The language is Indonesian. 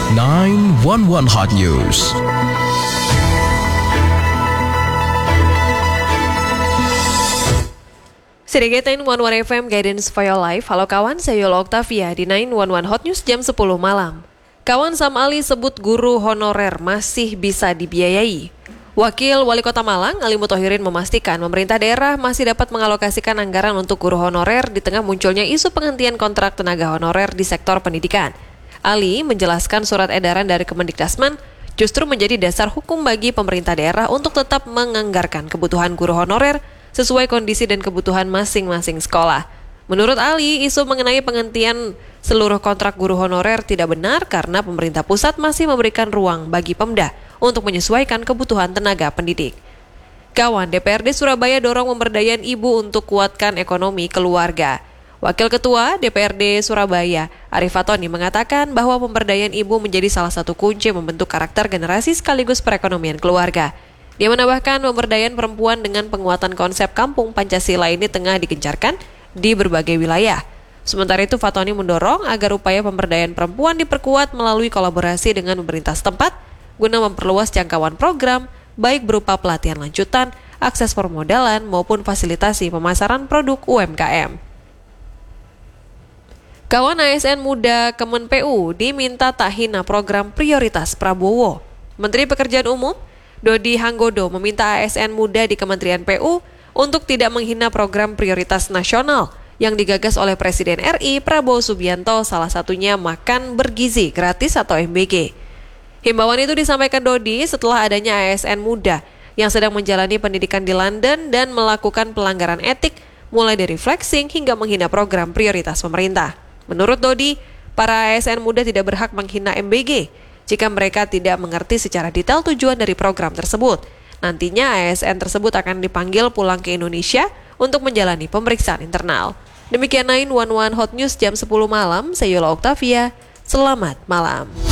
911 Hot News. Sedikit 911 FM Guidance for Your Life. Halo kawan, saya Yola Octavia di 911 Hot News jam 10 malam. Kawan Sam Ali sebut guru honorer masih bisa dibiayai. Wakil Wali Kota Malang, Ali Muthahirin memastikan pemerintah daerah masih dapat mengalokasikan anggaran untuk guru honorer di tengah munculnya isu penghentian kontrak tenaga honorer di sektor pendidikan. Ali menjelaskan surat edaran dari Kemendikdasmen justru menjadi dasar hukum bagi pemerintah daerah untuk tetap menganggarkan kebutuhan guru honorer sesuai kondisi dan kebutuhan masing-masing sekolah. Menurut Ali, isu mengenai penghentian seluruh kontrak guru honorer tidak benar karena pemerintah pusat masih memberikan ruang bagi Pemda untuk menyesuaikan kebutuhan tenaga pendidik. Kawan, DPRD Surabaya dorong pemberdayaan ibu untuk kuatkan ekonomi keluarga. Wakil Ketua DPRD Surabaya, Arif Fatoni mengatakan bahwa pemberdayaan ibu menjadi salah satu kunci membentuk karakter generasi sekaligus perekonomian keluarga. Dia menambahkan pemberdayaan perempuan dengan penguatan konsep kampung Pancasila ini tengah digencarkan di berbagai wilayah. Sementara itu, Fatoni mendorong agar upaya pemberdayaan perempuan diperkuat melalui kolaborasi dengan pemerintah setempat guna memperluas jangkauan program, baik berupa pelatihan lanjutan, akses permodalan, maupun fasilitasi pemasaran produk UMKM. Kawan ASN muda Kemenpu diminta tak hina program prioritas Prabowo. Menteri Pekerjaan Umum Dodi Hanggodo meminta ASN muda di Kementerian PU untuk tidak menghina program prioritas nasional yang digagas oleh Presiden RI Prabowo Subianto, salah satunya makan bergizi gratis atau MBG. Himbauan itu disampaikan Dodi setelah adanya ASN muda yang sedang menjalani pendidikan di London dan melakukan pelanggaran etik mulai dari flexing hingga menghina program prioritas pemerintah. Menurut Dodi, para ASN muda tidak berhak menghina MBG jika mereka tidak mengerti secara detail tujuan dari program tersebut. Nantinya ASN tersebut akan dipanggil pulang ke Indonesia untuk menjalani pemeriksaan internal. Demikian 911 Hot News jam 10 malam, saya Yola Octavia. Selamat malam.